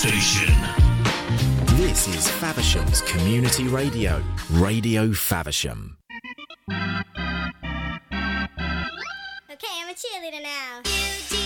Station. This is Faversham's Community Radio, Radio Faversham. Okay, I'm a cheerleader now.